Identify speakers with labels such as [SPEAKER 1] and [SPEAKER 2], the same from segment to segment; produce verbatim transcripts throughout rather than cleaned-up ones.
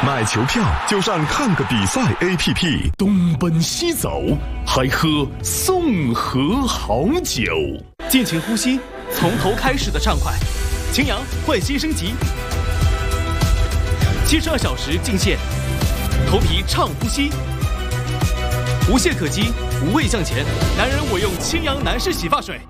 [SPEAKER 1] 买球票就上看个比赛 A P P， 东奔西走，还喝宋河好酒。
[SPEAKER 2] 尽情呼吸，从头开始的畅快。晴阳焕新升级，七十二小时净线，头皮畅呼吸，无懈可击，无畏向前。男人我用清扬男士洗发水。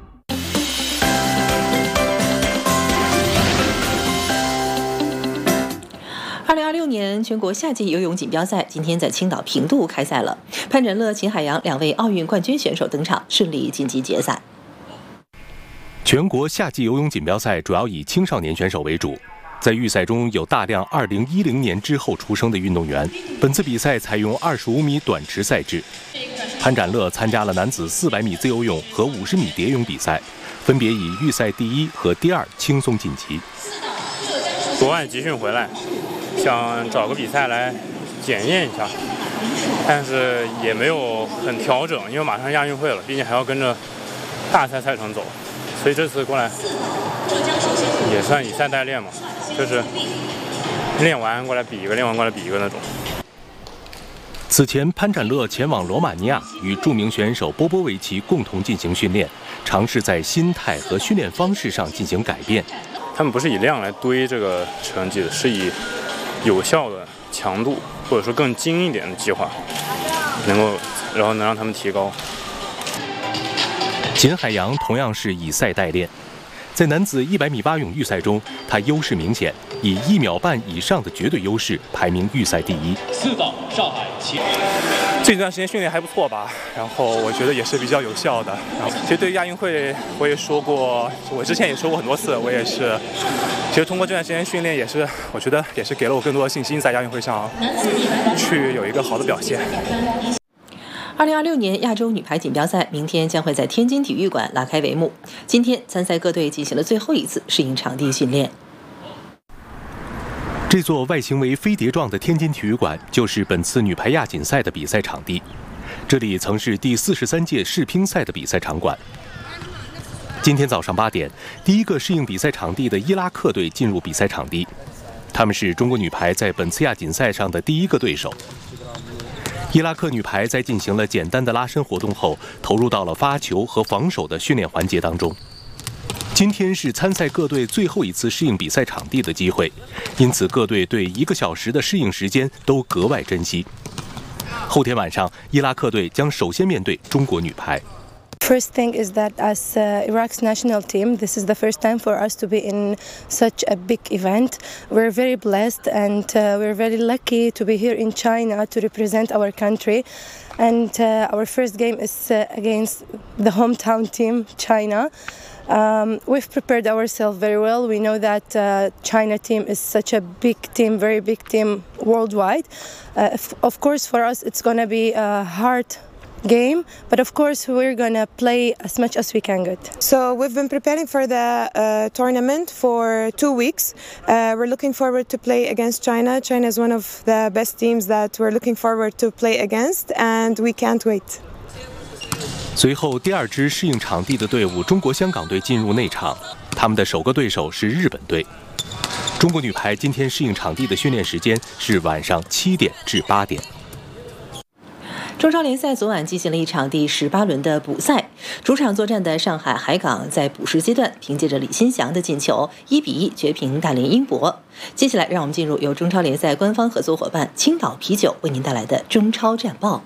[SPEAKER 3] 二零二六年全国夏季游泳锦标赛今天在青岛平度开赛了，潘展乐、秦海洋两位奥运冠军选手登场，顺利晋级决赛。
[SPEAKER 4] 全国夏季游泳锦标赛主要以青少年选手为主，在预赛中有大量二零一零年之后出生的运动员。本次比赛采用二十五米短池赛制，潘展乐参加了男子四百米自由泳和五十米蝶泳比赛，分别以预赛第一和第二轻松晋级。
[SPEAKER 5] 国外集训回来，想找个比赛来检验一下，但是也没有很调整，因为马上亚运会了，毕竟还要跟着大赛赛程走，所以这次过来也算以赛代练嘛，就是练完过来比一个，练完过来比一个那种。
[SPEAKER 4] 此前，潘展乐前往罗马尼亚与著名选手波波维奇共同进行训练，尝试在心态和训练方式上进行改变。
[SPEAKER 5] 他们不是以量来堆这个成绩的，是以有效的强度或者说更精一点的计划，能够然后能让他们提高。
[SPEAKER 4] 秦海洋同样是以赛代练，在男子一百米蛙泳预赛中，他优势明显，以一秒半以上的绝对优势排名预赛第一。
[SPEAKER 2] 四到上海七。
[SPEAKER 6] 这段时间训练还不错吧，然后我觉得也是比较有效的。然后其实对于亚运会，我也说过，我之前也说过很多次，我也是，其实通过这段时间训练，也是我觉得也是给了我更多的信心，在亚运会上去有一个好的表现。
[SPEAKER 3] 二零二六年亚洲女排锦标赛明天将会在天津体育馆拉开帷幕。今天参赛各队进行了最后一次适应场地训练。
[SPEAKER 4] 这座外形为飞碟状的天津体育馆就是本次女排亚锦赛的比赛场地，这里曾是第四十三届世乒赛的比赛场馆。今天早上八点，第一个适应比赛场地的伊拉克队进入比赛场地，他们是中国女排在本次亚锦赛上的第一个对手。伊拉克女排在进行了简单的拉伸活动后，投入到了发球和防守的训练环节当中。今天是参赛各队最后一次适应比赛场地的机会，因此各队对一个小时的适应时间都格外珍惜。后天晚上，伊拉克队将首先面对中国女排。
[SPEAKER 7] First thing is that as uh, Iraq's national team, this is the first time for us to be in such a big event. We're very blessed and uh, we're very lucky to be here in China to represent our country. And uh, our first game is uh, against the hometown team, China. Um, we've prepared ourselves very well. We know that uh, China team is such a big team, very big team worldwide. Uh, if, of course, for us, it's going to be a hard game, but of course we're gonna play as much as we can get.
[SPEAKER 8] So we've been preparing for the uh, tournament for two weeks. Uh, we're looking forward to play against China. China is one of the best teams that we're looking forward to play against, and we can't wait.
[SPEAKER 4] 随后，第二支适应场地的队伍中国香港队进入内场，他们的首个对手是日本队。中国女排今天适应场地的训练时间是晚上七点至八点。
[SPEAKER 3] 中超联赛昨晚进行了一场第十八轮的补赛，主场作战的上海海港在补时阶段凭借着李新祥的进球一比一绝平大连英博。接下来让我们进入由中超联赛官方合作伙伴青岛啤酒为您带来的中超战报。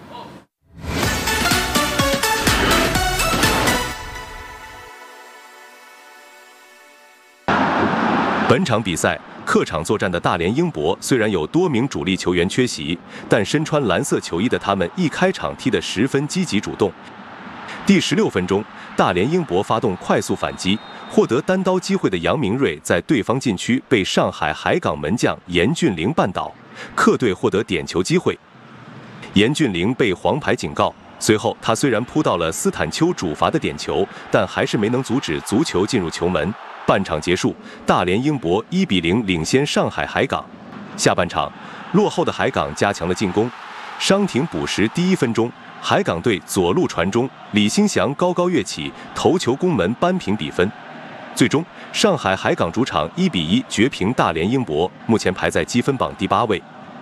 [SPEAKER 4] 本场比赛客场作战的大连英博虽然有多名主力球员缺席，但身穿蓝色球衣的他们一开场踢得十分积极主动。第十六分钟，大连英博发动快速反击，获得单刀机会的杨明锐在对方禁区被上海海港门将严俊凌绊倒，客队获得点球机会。严俊凌被黄牌警告，随后他虽然扑到了斯坦丘主罚的点球，但还是没能阻止足球进入球门。半场结束，大连英博一比零领先上海海港。下半场，落后的海港加强了进攻。伤停补时第一分钟，海港队左路传中，李兴祥高高跃起，头球攻门扳平比分。最终，上海海港主场一比一绝平大连英博，目前排在积分榜第八位。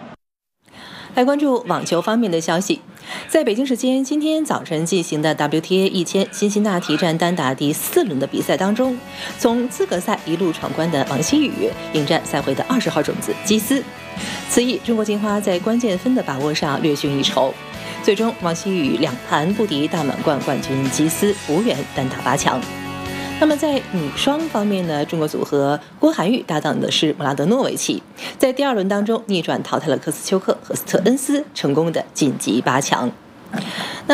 [SPEAKER 3] 来关注网球方面的消息，在北京时间今天早晨进行的 W T A 一千辛辛那提站单打第四轮的比赛当中，从资格赛一路闯关的王希雨迎战赛会的二十号种子基斯。此役中国金花在关键分的把握上略逊一筹，最终王希雨两盘不敌大满贯冠军基斯，无缘单打八强。那么在女双方面呢，中国组合郭涵玉搭档的是穆拉德诺维奇，在第二轮当中逆转淘汰了科斯丘克和斯特恩斯，成功的晋级八强。